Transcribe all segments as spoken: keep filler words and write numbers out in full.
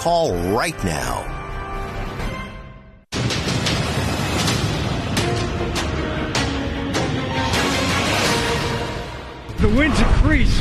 Call right now. The winds increase.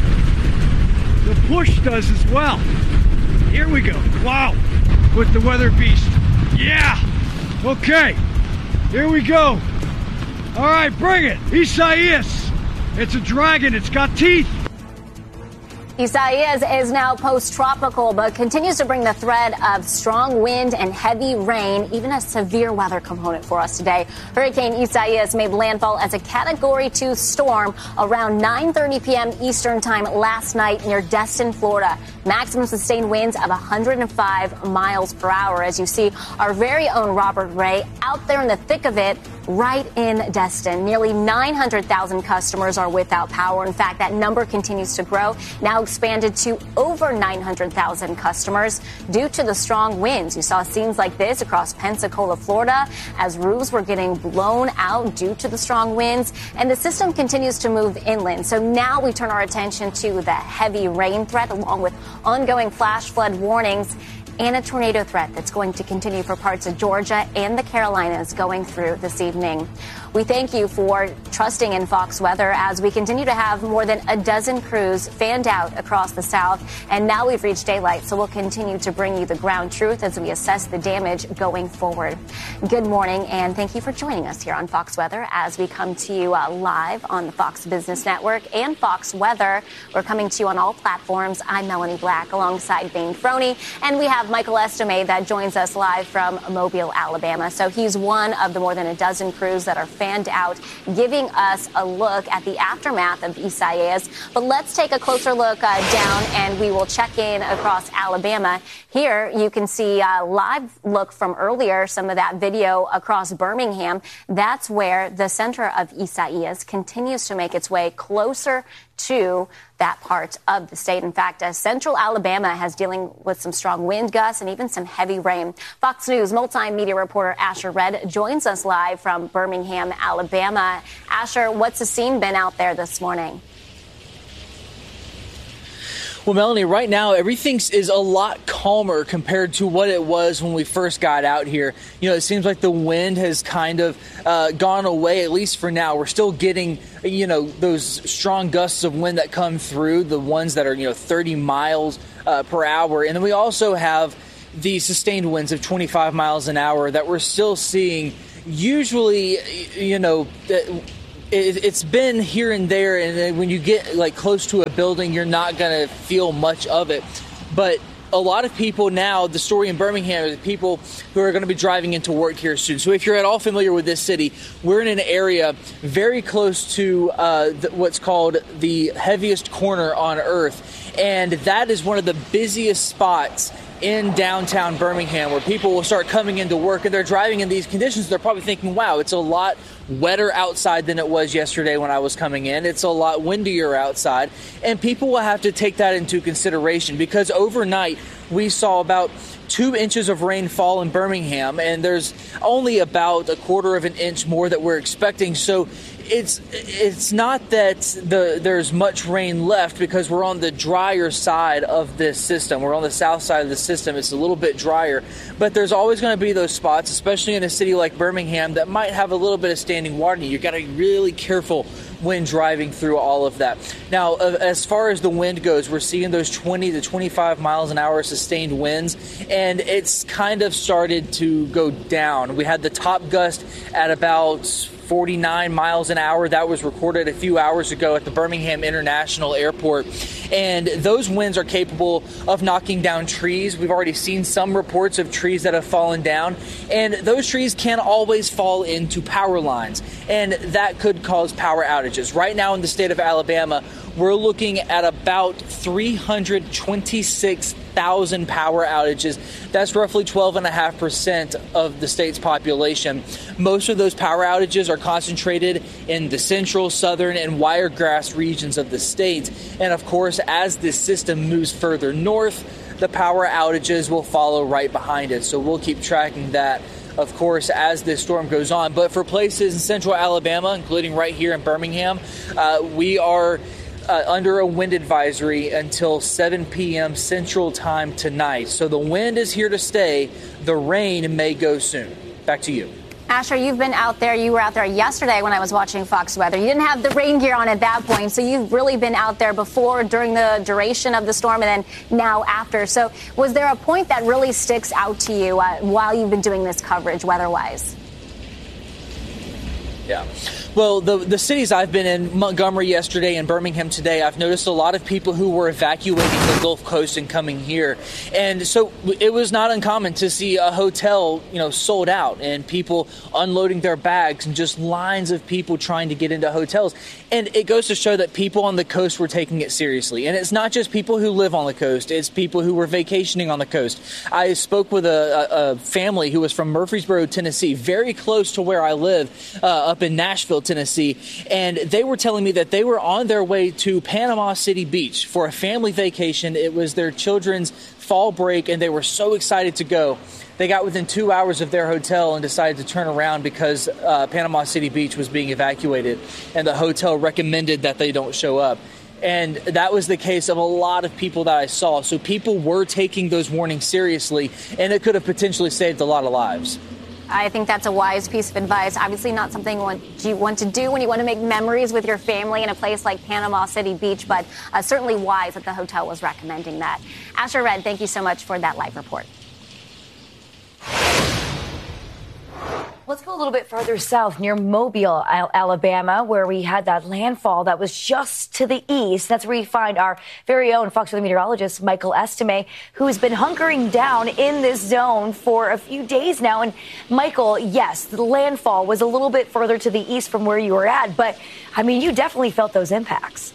The push does as well. Here we go. Wow. With the weather beast. Yeah. Okay. Here we go. All right, bring it. Isaias. It's a dragon. It's got teeth. Isaias is now post-tropical, but continues to bring the threat of strong wind and heavy rain, even a severe weather component for us today. Hurricane Isaias made landfall as a Category two storm around nine thirty p.m. Eastern time last night near Destin, Florida. Maximum sustained winds of one hundred five miles per hour. As you see, our very own Robert Ray out there in the thick of it, right in Destin. Nearly nine hundred thousand customers are without power. In fact, that number continues to grow, now expanded to over nine hundred thousand customers due to the strong winds. You saw scenes like this across Pensacola, Florida, as roofs were getting blown out due to the strong winds, and the system continues to move inland. So now we turn our attention to the heavy rain threat, along with ongoing flash flood warnings and a tornado threat that's going to continue for parts of Georgia and the Carolinas going through this evening. We thank you for trusting in Fox Weather as we continue to have more than a dozen crews fanned out across the South. And now we've reached daylight, so we'll continue to bring you the ground truth as we assess the damage going forward. Good morning, and thank you for joining us here on Fox Weather as we come to you uh, live on the Fox Business Network and Fox Weather. We're coming to you on all platforms. I'm Melanie Black alongside Bain Froney, and we have Michael Estime that joins us live from Mobile, Alabama. So he's one of the more than a dozen crews that are fanned out, giving us a look at the aftermath of Isaias. But let's take a closer look uh, down, and we will check in across Alabama. Here you can see a live look from earlier, some of that video across Birmingham. That's where the center of Isaias continues to make its way closer to that part of the state. In fact, uh, central Alabama has dealing with some strong wind gusts and even some heavy rain. Fox News multimedia reporter Asher Red joins us live from Birmingham, Alabama. Asher, what's the scene been out there this morning? Well, Melanie, right now, everything is a lot calmer compared to what it was when we first got out here. You know, it seems like the wind has kind of uh, gone away, at least for now. We're still getting, you know, those strong gusts of wind that come through, the ones that are, you know, thirty miles uh, per hour. And then we also have the sustained winds of twenty-five miles an hour that we're still seeing. Usually, you know, it's been here and there, and then when you get like close to a building, you're not going to feel much of it. But a lot of people now, the story in Birmingham is people who are going to be driving into work here soon. So if you're at all familiar with this city, we're in an area very close to uh, the, what's called the heaviest corner on Earth. And that is one of the busiest spots in downtown Birmingham, where people will start coming into work and they're driving in these conditions. They're probably thinking, wow, it's a lot wetter outside than it was yesterday when I was coming in. It's a lot windier outside. And people will have to take that into consideration, because overnight we saw about two inches of rain fall in Birmingham, and there's only about a quarter of an inch more that we're expecting. So it's it's not that the there's much rain left, because we're on the drier side of this system. We're on the south side of the system. It's a little bit drier, but there's always going to be those spots, especially in a city like Birmingham, that might have a little bit of standing water. You got to be really careful when driving through all of that. Now, uh, as far as the wind goes, we're seeing those twenty to twenty-five miles an hour sustained winds, and it's kind of started to go down. We had the top gust at about forty-nine miles an hour. That was recorded a few hours ago at the Birmingham International Airport. And those winds are capable of knocking down trees. We've already seen some reports of trees that have fallen down. And those trees can always fall into power lines, and that could cause power outages. Right now in the state of Alabama, we're looking at about three hundred twenty-six thousand power outages. That's roughly twelve point five percent of the state's population. Most of those power outages are concentrated in the central, southern, and wiregrass regions of the state. And of course, as this system moves further north, the power outages will follow right behind it. So we'll keep tracking that, of course, as this storm goes on. But for places in central Alabama, including right here in Birmingham, uh, we are uh, under a wind advisory until seven p m Central Time tonight. So the wind is here to stay. The rain may go soon. Back to you. Asher, you've been out there. You were out there yesterday when I was watching Fox Weather. You didn't have the rain gear on at that point, so you've really been out there before, during the duration of the storm, and then now after. So was there a point that really sticks out to you uh, while you've been doing this coverage weather-wise? Yeah. Well, the the cities I've been in, Montgomery yesterday and Birmingham today, I've noticed a lot of people who were evacuating the Gulf Coast and coming here. And so it was not uncommon to see a hotel, you know, sold out and people unloading their bags and just lines of people trying to get into hotels. And it goes to show that people on the coast were taking it seriously. And it's not just people who live on the coast. It's people who were vacationing on the coast. I spoke with a, a, a family who was from Murfreesboro, Tennessee, very close to where I live, uh, up in Nashville, Tennessee, and they were telling me that they were on their way to Panama City Beach for a family vacation. It was their children's fall break, and they were so excited to go. They got within two hours of their hotel and decided to turn around because uh, Panama City Beach was being evacuated, and the hotel recommended that they don't show up. And that was the case of a lot of people that I saw. So people were taking those warnings seriously, and it could have potentially saved a lot of lives. I think that's a wise piece of advice. Obviously not something you want to do when you want to make memories with your family in a place like Panama City Beach, but uh, certainly wise that the hotel was recommending that. Asher Red, thank you so much for that live report. Let's go a little bit further south near Mobile, Alabama, where we had that landfall that was just to the east. That's where you find our very own Fox Weather meteorologist, Michael Estime, who's been hunkering down in this zone for a few days now. And Michael, yes, the landfall was a little bit further to the east from where you were at. But, I mean, you definitely felt those impacts.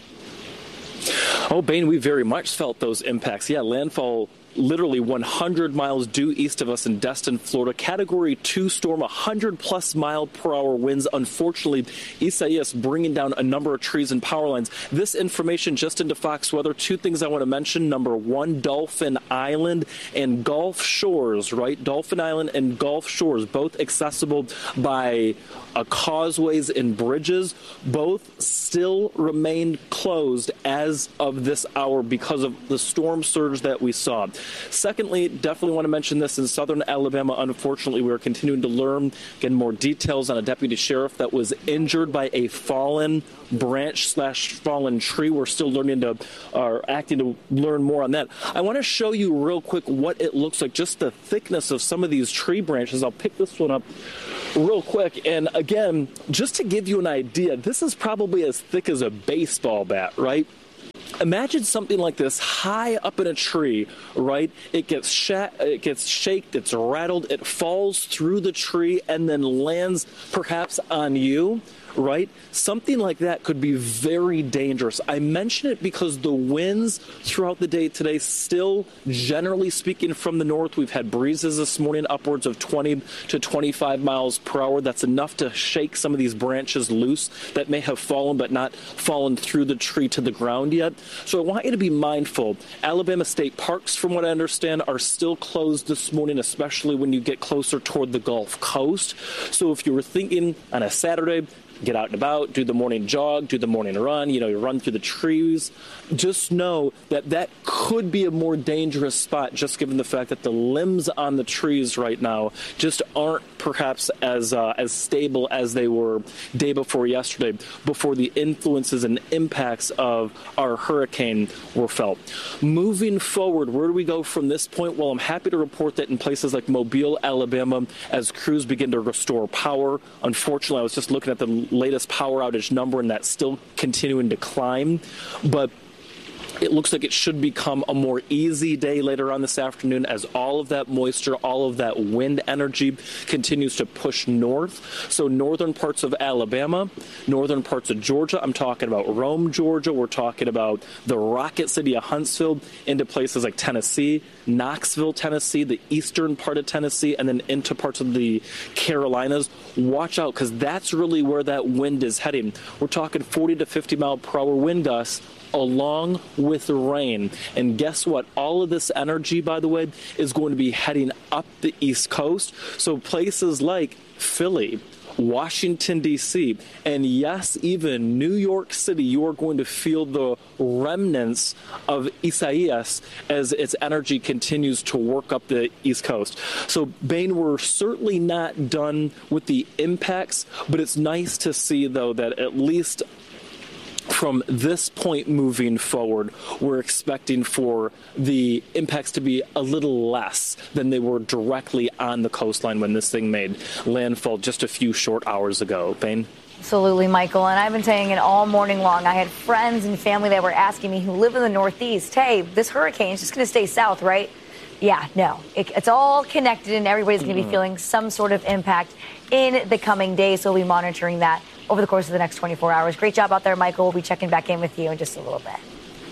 Oh, Bain, we very much felt those impacts. Yeah, landfall literally one hundred miles due east of us in Destin, Florida. Category two storm, one hundred plus mile per hour winds. Unfortunately, Isaias bringing down a number of trees and power lines. This information just into Fox Weather. Two things I want to mention. Number one, Dolphin Island and Gulf Shores, right? Dolphin Island and Gulf Shores, both accessible by uh, causeways and bridges. Both still remain closed as of this hour because of the storm surge that we saw. Secondly, definitely want to mention this in southern Alabama. Unfortunately, we are continuing to learn, again, more details on a deputy sheriff that was injured by a fallen branch slash fallen tree. We're still learning to, or acting to learn more on that. I want to show you real quick what it looks like, just the thickness of some of these tree branches. I'll pick this one up real quick. And again, just to give you an idea, this is probably as thick as a baseball bat, right? Imagine something like this high up in a tree, right? It gets sh- it gets shaked, it's rattled, it falls through the tree and then lands perhaps on you, right? Something like that could be very dangerous. I mention it because the winds throughout the day today still, generally speaking, from the north. We've had breezes this morning upwards of twenty to twenty-five miles per hour. That's enough to shake some of these branches loose that may have fallen but not fallen through the tree to the ground yet. So I want you to be mindful. Alabama State Parks, from what I understand, are still closed this morning, especially when you get closer toward the Gulf Coast. So if you were thinking on a Saturday, get out and about, do the morning jog, do the morning run, you know, you run through the trees. Just know that that could be a more dangerous spot, just given the fact that the limbs on the trees right now just aren't perhaps as uh, as stable as they were day before yesterday, before the influences and impacts of our hurricane were felt. Moving forward, where do we go from this point? Well, I'm happy to report that in places like Mobile, Alabama, as crews begin to restore power. Unfortunately, I was just looking at the latest power outage number, and that's still continuing to climb. But it looks like it should become a more easy day later on this afternoon as all of that moisture, all of that wind energy continues to push north. So northern parts of Alabama, northern parts of Georgia, I'm talking about Rome, Georgia, we're talking about the Rocket City of Huntsville, into places like Tennessee, Knoxville, Tennessee, the eastern part of Tennessee, and then into parts of the Carolinas. Watch out, because that's really where that wind is heading. We're talking forty to fifty mile per hour wind gusts along with rain. And guess what? All of this energy, by the way, is going to be heading up the East Coast. So places like Philly, Washington, D C, and yes, even New York City, you are going to feel the remnants of Isaias as its energy continues to work up the East Coast. So, Bain, we're certainly not done with the impacts, but it's nice to see, though, that at least from this point moving forward, we're expecting for the impacts to be a little less than they were directly on the coastline when this thing made landfall just a few short hours ago. Bain? Absolutely, Michael. And I've been saying it all morning long. I had friends and family that were asking me who live in the Northeast, hey, this hurricane is just going to stay south, right? Yeah, no, it, it's all connected and everybody's going to mm-hmm. be feeling some sort of impact in the coming days. So we'll be monitoring that over the course of the next twenty-four hours. Great job out there, Michael. We'll be checking back in with you in just a little bit.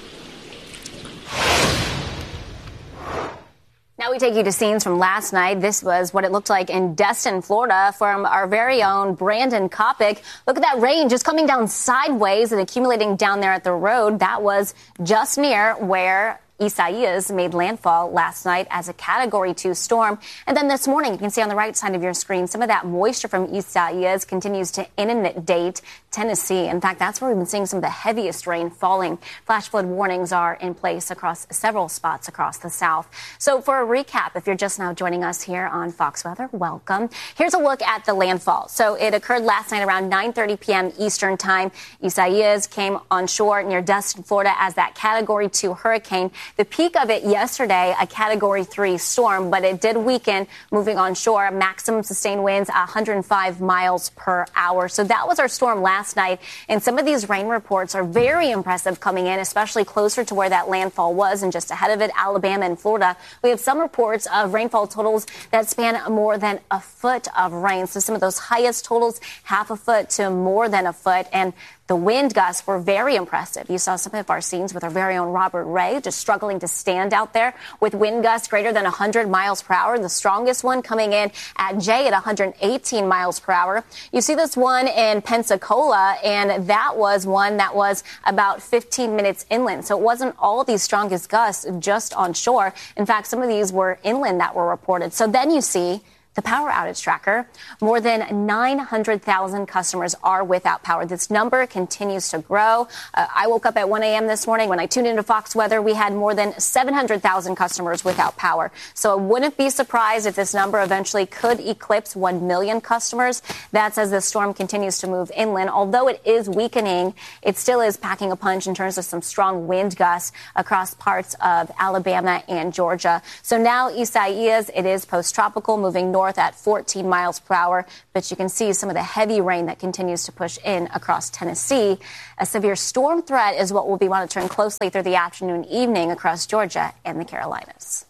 Now we take you to scenes from last night. This was what it looked like in Destin, Florida, from our very own Brandon Kopic. Look at that rain just coming down sideways and accumulating down there at the road. That was just near where Isaias made landfall last night as a Category two storm. And then this morning, you can see on the right side of your screen, some of that moisture from Isaias continues to inundate Tennessee. In fact, that's where we've been seeing some of the heaviest rain falling. Flash flood warnings are in place across several spots across the South. So for a recap, if you're just now joining us here on Fox Weather, welcome. Here's a look at the landfall. So it occurred last night around nine thirty p.m. Eastern time. Isaias came on shore near Destin, Florida as that Category two hurricane. The peak of it yesterday, a Category three storm, but it did weaken, moving on shore. Maximum sustained winds, one hundred five miles per hour. So that was our storm last night. And some of these rain reports are very impressive coming in, especially closer to where that landfall was and just ahead of it, Alabama and Florida. We have some reports of rainfall totals that span more than a foot of rain. So some of those highest totals, half a foot to more than a foot. And the wind gusts were very impressive. You saw some of our scenes with our very own Robert Ray just struggling to stand out there with wind gusts greater than one hundred miles per hour. The strongest one coming in at Jay at one hundred eighteen miles per hour. You see this one in Pensacola, and that was one that was about fifteen minutes inland. So it wasn't all these strongest gusts just on shore. In fact, some of these were inland that were reported. So then you see the power outage tracker. More than nine hundred thousand customers are without power. This number continues to grow. Uh, I woke up at one a.m. this morning. When I tuned into Fox Weather, we had more than seven hundred thousand customers without power. So I wouldn't be surprised if this number eventually could eclipse one million customers. That's as the storm continues to move inland. Although it is weakening, it still is packing a punch in terms of some strong wind gusts across parts of Alabama and Georgia. So now Isaias, it is post-tropical, moving north at fourteen miles per hour, but you can see some of the heavy rain that continues to push in across Tennessee. A severe storm threat is what we'll be monitoring closely through the afternoon, evening across Georgia and the Carolinas.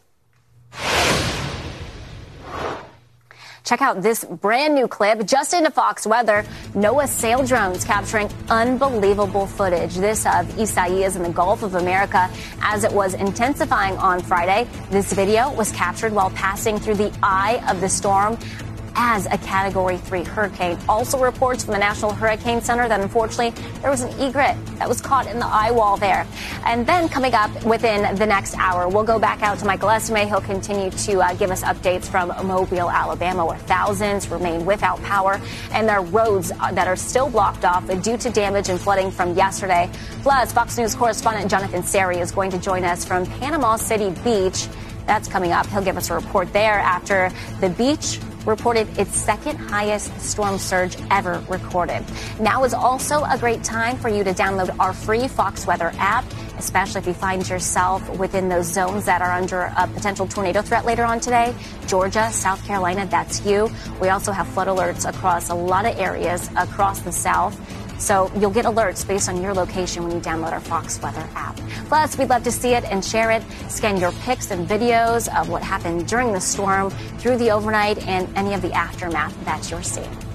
Check out this brand new clip just into Fox Weather. NOAA sail drones capturing unbelievable footage. This of Isaias in the Gulf of America as it was intensifying on Friday. This video was captured while passing through the eye of the storm as a Category three hurricane. Also reports from the National Hurricane Center that unfortunately there was an egret that was caught in the eye wall there. And then coming up within the next hour, we'll go back out to Michael Esime. He'll continue to uh, give us updates from Mobile, Alabama, where thousands remain without power and their roads that are still blocked off due to damage and flooding from yesterday. Plus, Fox News correspondent Jonathan Seri is going to join us from Panama City Beach. That's coming up. He'll give us a report there after the beach reported its second highest storm surge ever recorded. Now is also a great time for you to download our free Fox Weather app, especially if you find yourself within those zones that are under a potential tornado threat later on today. Georgia, South Carolina, that's you. We also have flood alerts across a lot of areas across the South. So you'll get alerts based on your location when you download our Fox Weather app. Plus, we'd love to see it and share it. Scan your pics and videos of what happened during the storm, through the overnight, and any of the aftermath that you're seeing.